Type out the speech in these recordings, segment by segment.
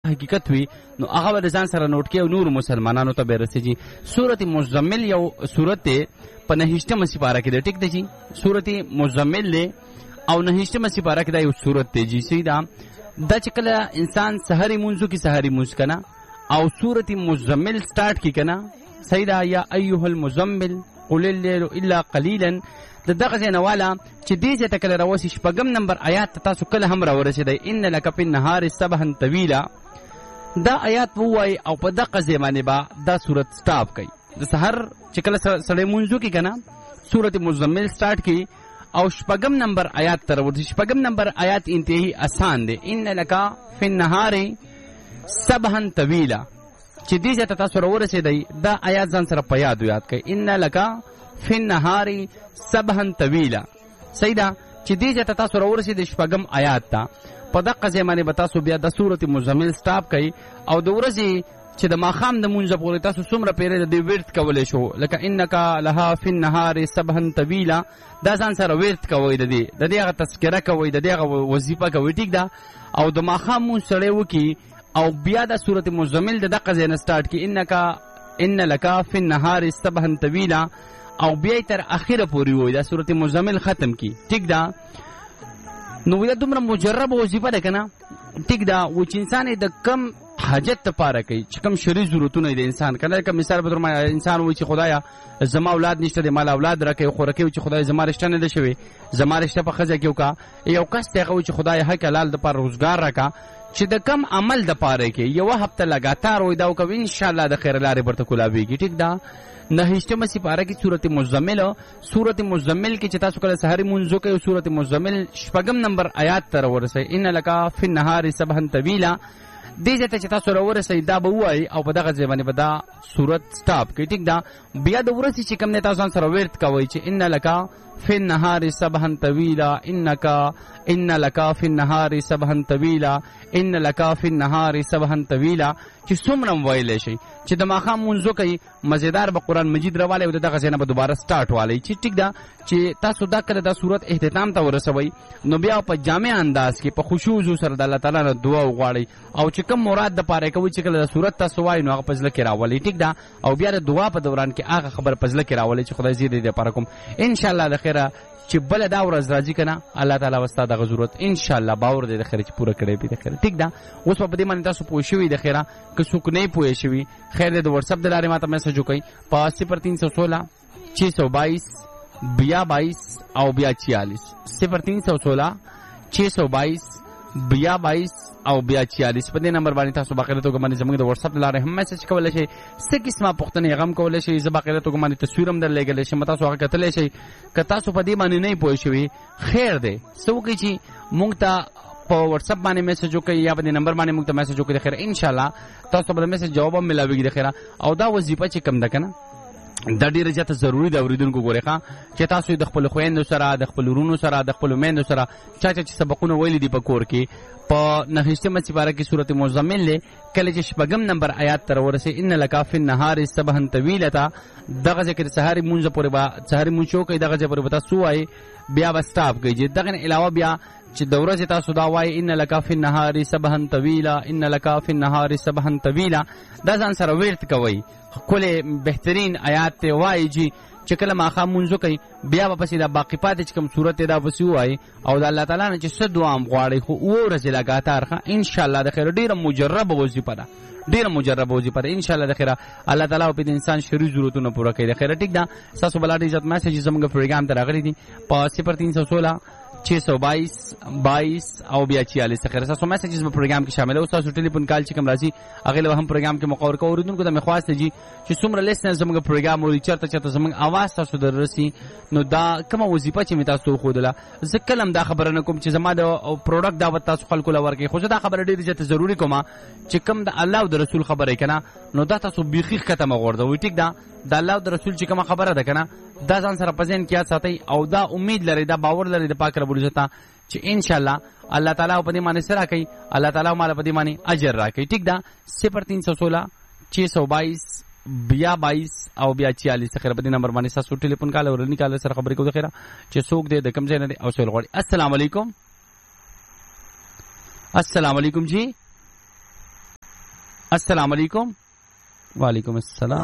حقیقت وي نو هغه به ځان سره نوٹ کړي او نور مسلمانانو ته به رسېږي. سورت مزمل یو سورت دی په 9 سپاره کې دی. ټیک دی جی سورت مزمل دی او 9 سپاره کې دا یو سورت دی جی. صحیح ده. دا چې کله انسان سحری مونځو کې سحری مونځ کنه او سورت مزمل سٹارټ کی کنه صحیح ده یا ایها المزمل قل الليل الا قليلا دغه ځنواله چې دې چې تکل راوسی شپږم نمبر آیات تاسو کله هم راورسېدای ان لک فی النهار سبحا طویلا دا آیات وای او په دغه ځمانه با دا سورت سٹاپ کړي د سحر چې کله سړی مونږو کې کنه سورت مزمل سٹارټ کی او شپږم نمبر آیات تر ورته. شپږم نمبر آیات انتهایی آسان دی ان لک فی النهار سبحا طویلا چې دې چې تاسو راورسېدای دا آیات ځان سره په یاد کړئ ان لک فی النهار سبحا طویلا. صحیح ده چې دې چې تاسو راورسېدای شپږم آیات ته په دغه ځمانه به تاسو بیا د سورت مزمل سٹاپ کړئ او د ورځې چې د ماښام د مونځ پورې تاسو څومره پیرې د ورت کولی شو لکه انک لها فی النهار سبحا طویلا دا ځان سره ورت کوئ د دې هغه تذکره کوئ د دې هغه وظیفه کوئ. ټیک ده او د ماښام مونځ سړی وکړي او بیا د سورت مزمل د دغه ځای نه سٹارټ کړي ان لک فی النهار سبحا طویلا او بیا تر اخره پورې وای دا سورت مزمل ختم کی. ټیک ده نو دا دومره مجرب وظیفه ده کنه. ټیک ده و چې انسان د کم حاجت لپاره کوي چې کم شری ضرورتونه د انسان کنه. که مثال به درما انسان وای چې خدایا زما اولاد نشته د مال اولاد راکې خو راکې چې خدای زما رشتہ نه ده شوی زما رشتہ په خزه کې وکا یو کس ته چې خدای حق حلال د پر روزګار راکا چې د کم عمل د پاره کې یو هفته لګاتار وای دا او کوي ان شاء الله د خیر لارې برته کولاویږي. ټیک ده 9 سپاره کې سورت مزمل کې چې تاسو کله سحری مونځو کې سورت مزمل شپږم نمبر آیات تر ورسې ان لک فی النهار سبحا طویلا دې ته چې تاسو راورسې دا به وای او په دغه ځای باندې به دا سورت سٹاپ کړئ. ټیک ده بیا د ورځې چې کوم نه تاسو سره ورت کوي چې ان لک فی النهار سبحا طویلا ان لک فی النهار سبحا طویلا ان لک فی النهار سبحا طویلا چې څومره ویلې شي چې د ماښام مونځو کوي مزیدار به قرآن مجید راوالی او دغه ځای نه به دوباره سٹارټ والی چې ټیک ده چې تاسو دا کله دا صورت اختتام ته ورسوئ نو بیا په جامع انداز کې په خشوع سره د الله تعالی نه دعا وغواړئ او چې کوم مراد د پاره کوي چې کله دا صورت تاسو وایي نو هغه په زړه کې راولئ. ټیک ده او بیا د دعا په دوران کې هغه خبر په زړه کې راولئ چې خدای زیات دې لپاره کوم ان شاء الله د خیره چې بل دا ورځ راځي کنه الله تعالی واسطه د ضرورت ان شاء الله باور دې د خیر چې پوره کړي به د خیر. ټیک ده اوس په دې باندې تاسو پوه شوي د خیره که څوک نه پوه شوي خیر دې د واتس اپ د لارې ماته میسج وکړئ په 0316 622 22 او 46 0316 622 22 او 46 په دې نمبر باندې تاسو باقاعده توګه باندې زموږ د واتس اپ لارې هم میسج کولای شئ. څه قسمه پوښتنې غم کولای شئ زه باقاعده توګه باندې تصویر هم درلېږلی شم تاسو هغه کتلی شئ. که تاسو په دې باندې نه پوه شوي خیر دی څه وکړئ چې موږ ته په واتس اپ باندې میسج وکړئ یا په دې نمبر باندې موږ ته میسج وکړئ د خیر ان شاء الله تاسو به د میسج جواب هم ملاویږي د خیر. او دا وظیفه چې کم ده کنه دا ډیره زیاته ضروری ده اوریدونکو ګورئ ښه چې تاسو د خپل خویندو سره د خپل ورونو سره د خپل میندو سره چا چې سبقونه ویلي دي په کور کې په 9 سپاره کې سورت مزمل له کله چې شپږم نمبر آیات تر ورسې ان لک فی النهار سبحا طویلا دغه ذکر سحری مونږ پورې با سحری مونږ کوي دغه ځای پورې وتا سو وای بیا بسټاپ کوي دغه علاوه بیا چې د ورځې تاسو دا وای ان لک فی النهار سبحا طویلا ان لک فی النهار سبحا طویلا دا ځان سره ورت کوي کله بهترین آیات ته وای چې کله ماښام مونځ کوي بیا به پسې دا باقي پاتې چې کوم صورت دا پسې ووایي او د الله تعالی نه چې څه دعا هم غواړئ خو اووه ورځې لګاتار ښه انشاءالله د خیره ډېره مجربه وظیفه ده ډېره مجربه وظیفه ده انشاءالله د خیره الله تعالی په د انسان شرعي ضرورتونه پوره کوي د خیره ټیک ده ستاسو بلا ډېر عزت میسج زموږ پروګرام ته راغلي دي په 0316 622 22 او 46 خیر تاسو میسجز په پروګرام کې شامل او تاسو ټلیفون کال چې کوم راځي هغه له هم پروګرام کې مقور کوو اوریدونکو ته مخواست دي چې څومره لیسنر زموږ پروګرام او چرته زموږ आवाज تاسو دررسي نو دا کومه وظیفه چې می تاسو خودله زه کلم دا خبره نه کوم چې زما د پروډکټ دا تاسو خلکو لور کې خو دا خبره ډیره ځته ضروری کومه چې کوم د الله او د رسول خبره کنه نو دا تاسو بیخي ختمه غوړدو ټیک دا د الله او د رسول چې کومه خبره ده کنه دا ځان سره پزین کیا ساتي او دا امید لري دا باور لري د پاک رب العزت چې ان شاء الله الله تعالی په دې باندې سره کوي الله تعالی مال په دې باندې اجر راکړي ټیک دا 0316 622 22 او 46 خیر په دې نمبر باندې تاسو ټلیفون کال او نکاله سره خبرې کوو خیره چې څوک دې د کم ځای نه دی او سوال غواړي السلام علیکم جی السلام علیکم. وعلیکم السلام.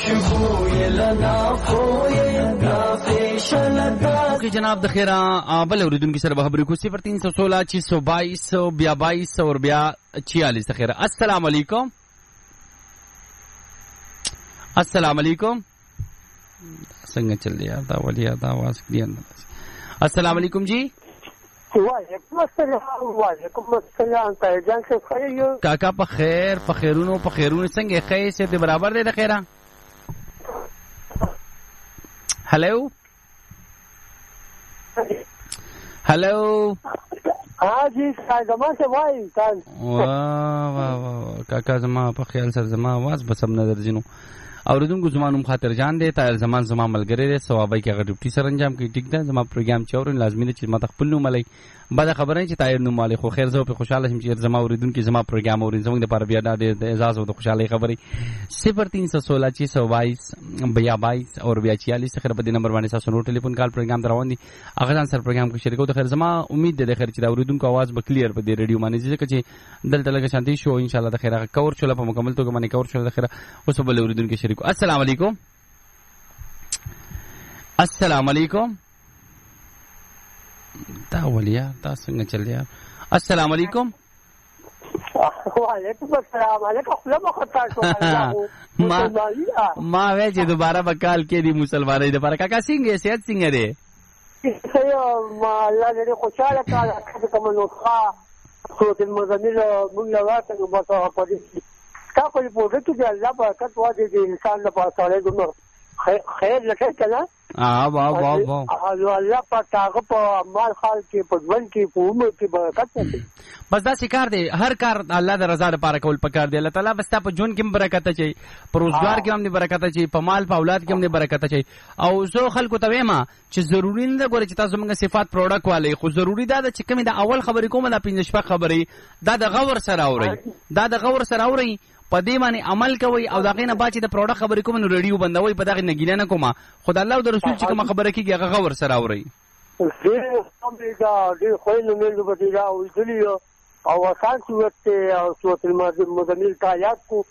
اوکے جناب د خیره بل اوریدونکو سره به خبرې کوو 0316 622 بیا 22 اور بیا 46 د خیره. السلام علیکم. السلام علیکم. څنګه چل رہی ہے دا ولی دا आवाज کلیئر نه. السلام علیکم جی. وعلیکم السلام. وعلیکم السلام. جان سے خیر کاکا په خیر په خیرونو څنګه خیر سے دې برابر دې د خیره. هلو هلو. ها جی زما سے وای تان واه کاکا زما په خیال سره زما आवाज به سم نظر جنو اوریدونکو زمانوم خاطر جان دی تا زمان زما ملګری دی ثوابای کې هغه ډیوټي سره انجام کوي. ټیک ده زما پروګرام چورن لازمي ده چې ما خپل نوم ملای بعد خبره چې تایر نوم مالي خو خیر زه په خوشاله شم چې زما اوریدونکو زما پروګرام اورین زموږ د پر بیا د اعزاز او د خوشالۍ خبري 0316 622 بیا 22 اور بیا 46 خیر په دې نمبر باندې تاسو نو ټلیفون کال پروګرام دروان دي هغه ځان سره پروګرام کې شریکو د خیر زما امید ده خیر چې دا اوریدونکو आवाज به کلیر په دې ریډیو باندې ځکه چې دلته لګه شانتي شو ان شاء الله د خیر کور شول په مکمل توګه باندې کور شول د خیر اوس بل اوریدونکو شریکو. السلام علیکم. السلام علیکم. دا ولیا دا څنګه چل رہی ہے. السلام علیکم. وعلیکم السلام. علیکم ما وې چې دوباره بکال کې دی مسلمانۍ د لپاره کاکا څنګه صحت څنګه دی؟ ما الله دې خوشاله کړه کوم نو صوت المزمل موږ لواته نو بس په دې کا په پوهه کې دی الله برکت واجب دی انسان لپاره سره دمر خیر لکه کنه. واه الله پاک هغه په مال خال کې په ژوند کې په عمر کې برکت ورکړي. بس دا کار دی هر کار الله د رضا لپاره کول پکار دی. الله تعالی بس په ژوند کې برکت اچي په روزګار کې هم برکت اچي په مال په اولاد کې هم برکت اچي. او زه خلکو ته وایم چې ضروری نه ګوري چې تاسو موږ صفات پروډکټ والے خو ضروری دا چې کومه د اول خبرې کومه د 15 شپه خبرې دا د غور سره اوري په دې باندې عمل کوي او دا غینه باچې د پروډکټ خبرې کوم نو ریډیو بندوي په دغه نګینه نه کومه خدای الله او د رسول چې کوم خبره کیږي هغه غور سره اوري. دې خو نو مې په دې دا ویلو او آسان صورت او صورت المزمل کا آیات کو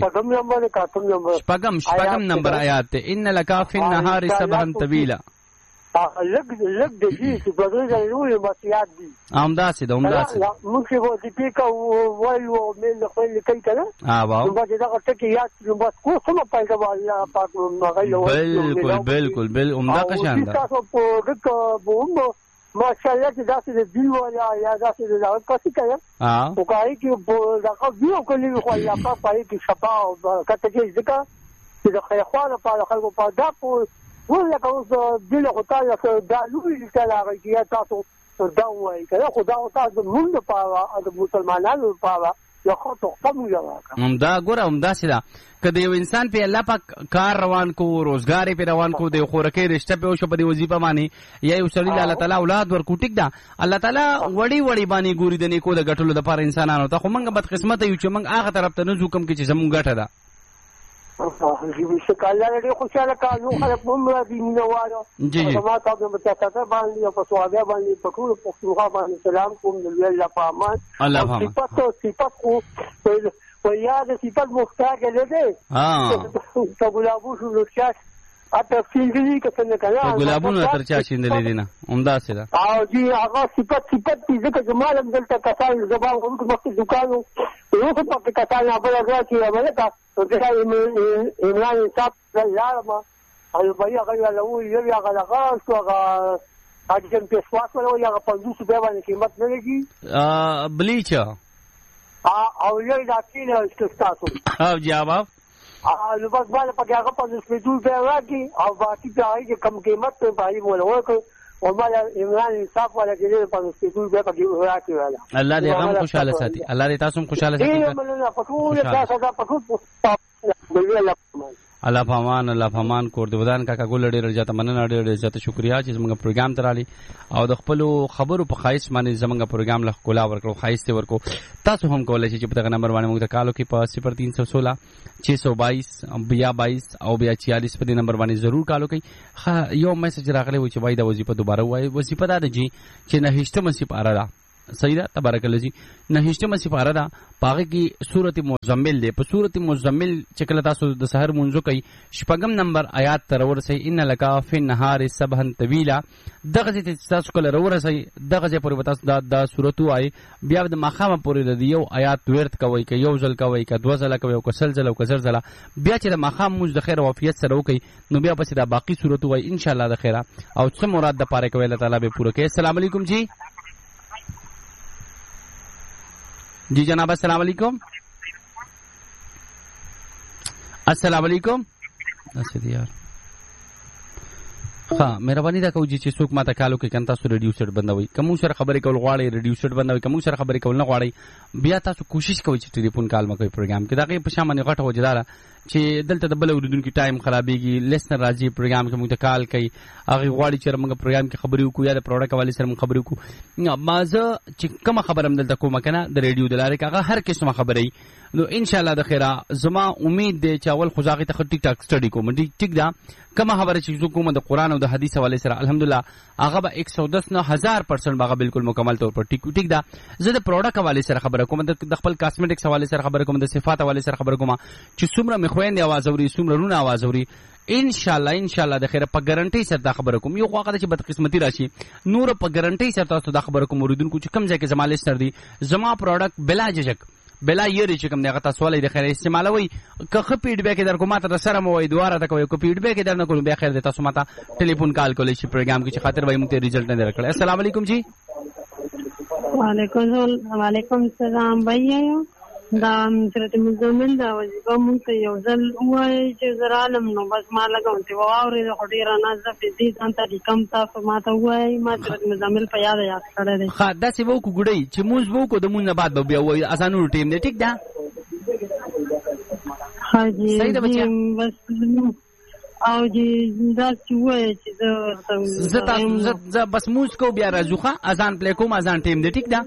شپږم نمبر آیات ان لکاف النهار سبحا طویلا. لګ دې چې په دې ځای نو بس یاد دي امدا سي موږ چې وو دې پیکا وایو مې خپل لیکل کړه واو نو دا ټکی یاد بس کو څه پیدا الله پاک نو غي بالکل امدا قشان ده تاسو په دغه بوم ماشاءالله چې تاسو دې دی ولا یا تاسو دې دا کاسي کوي او کوي چې دا خو دیو کوي خو یا پای کې شپه او کته کې ځکه چې د خیخوانه په خلکو په دا ولا کوم دله خدای دا لوی کله راځي تاسو دا وایي کله خدای تاسو موږ په د مسلمانانو په یو خو ته کوم یو دا ګوره دا سیدا کله یو انسان په الله پاک کار روان کو روزګار په روان کو د خورکې رشتہ په شو په وظیفه باندې یا یو سړی الله تعالی اولاد ورکو ټیک دا الله تعالی وړي باندې ګوري د نیکو د غټلو د پر انسانانو ته خو موږ بد قسمت یو چې موږ هغه طرف ته نه ځو کوم کې چې زموږ غټه ده. الله دې خوشاله کانو خلک مونږ دې مینوارو سما تاسو په تاسو باندې او په سوابیا باندې په ټول پښتونخوا باندې سلام کوم دې الله په امان صفات کو په یاد صفات مختار کې دې ته ګلابو شو لوچاس اته فیلډي کې څنګه کړه ګلابونو تر چا شیندلې دي نه عمدا سره او جی هغه صفات دې ځکه جمال دلته کسان زبان کوم مخکې دکانو یو څه په کسان هغه راځي هغه دا ایمان صاحب لارما او بیا هغه له یو هغه لغاس او هغه اجن په سواس ولو هغه په 200 روپیا باندې قیمت نه لګي بلیچ او یو دا کینه استاسو او جواب نو بس باندې په هغه په 200 روپیا راځي او باقي په هغه کم قیمت په پای ولو او مال عمران صاحب ولا کې په 200 روپیا په راځي والا الله دې غم خوشاله ساتي الله دې تاسو خوشاله ساتي الله پامان کور دې ودان کاکا ګول ډېر زیاته مننه ډېر زیاته شکریا چې زموږ پروګرام ترالي او د خپل خبرو په خایس باندې زموږ پروګرام له کولا ورکړو خایس ته ورکو تاسو هم کولای شئ چې په دغه نمبر باندې موږ ته کالو کې په 0316 622 بیا 22 او بیا 46 په دې نمبر باندې ضرور کالو کوي. یو میسج راغلی و چې وای دا وظیفه دوباره وای وظیفه دا ده چې نه هیڅ مسیب اره صحیح ده تبارک الله جی 9 سپاره ده پاغه کې سورۃ مزمل ده. په سورۃ مزمل چې کله تاسو د سحر منځو کوي 6 نمبر آیات تر ورسې ان لک فی النهار سبحا طویلا دغه چې تاسو کله ورسې دغه چې پورې تاسو دا سورۃ وای بیا د مخامه پورې د یو آیات ورت کوي ک یو ځل کوي ک دو ځل کوي او ک سل ځل او ک زر ځل بیا چې د مخام مز د خیر او عافیت سره وکي نو بیا پس دا باقی سورۃ وای ان شاء الله د خیره او څه مراد د پاره کوي الله تعالی به پوره کوي. السلام علیکم جی. جی جناب السلام علیکم. السلام علیکم. اسدی یار ها مهرباني دا کوي چې څوک ماته کالو کې کنتا سره ریډیو سیټ بندوي کوم سره خبرې کول غواړي ریډیو سیټ بندوي کوم سره خبرې کول نه غواړي بیا تاسو کوشش کوئ چې ټلیفون کال مکوئ پروګرام کې دا کې په شامل غټه وجدار چې دلته د بل اوریدونکو ټایم خرابېږي لیسنر راځي پروګرام کې موږ ته کال کوي هغه غواړي چې موږ پروګرام کې خبرې وکړو یا د پروډکټ والی سره موږ خبرې وکړو مازه چې کوم خبرم دلته کوم کنه د ریډیو د لارې هغه هر قسمه خبرې نو ان شاء الله د خیره زما امید دی چې اول خو ځاغي ته ټیک ټاک سټډي کوم ټیک دا کومه خبره چې زه کوم د قران او د حدیث حواله سره الحمدلله هغه به 110 نه 1000% هغه بالکل مکمل طور پر ټیک دا زه د پروډکټ حواله سره خبره کوم د خپل کاسمیټکس حواله سره خبره کوم د صفات حواله سره خبره کوم چې څومره مخويند आवाज اوري څومره رونه आवाज اوري ان شاء الله د خیره په ګارانټي سره دا خبره کوم یو خواغه چې بدقسمتي راشي نور په ګارانټي سره تاسو دا خبره کوم اوریدونکو چې کم ځای کې زماله سر دي زما پروډکټ بلا ججک بلا یری چې کوم دغه تاسو ولې د خیر استعمالوي که خ فیډبیک در کومه تر سره مو وای دواره تا کوي کو فیډبیک در نه کوم بیا خیر د تاسو ماته ټلیفون کال کولای شي پروګرام کې چې خاطر وای موږ ته ریزلټ نه درکړل. السلام علیکم جی. وعلیکم السلام بھائی دا سورۃ مزمل دا وظیفه مونږ ته یو ځل وایي چې زه رالم نو بس ما لګوم چې واورېده خو ډېره نازه دې ځان ته دې کم تاسو ما ته ووایي ما سورۃ مزمل په یاد کړی دی. ښه داسې به وکړو ګوډۍ چې مونځ به وکړو د مونځ نه بعد به بیا ووایي اذانونو ټیم دی ټیک ده. ها جی بس او جی دا چې وایي چې زه بس مونځ کو بیا راځو ښه اذان پلی کوم اذان ټیم دی ټیک ده.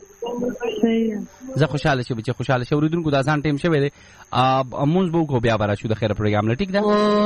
زه خوشاله شم چې خوشاله شو اوریدونکو د اذان ټیم شوی دی مونږ به وکړو بیا به راشو د خیر پروګرام نه ټیک ده.